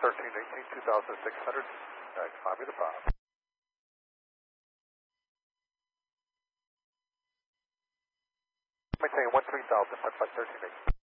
1318, 2600, climb me to 5. Maintain 13,000, 1318.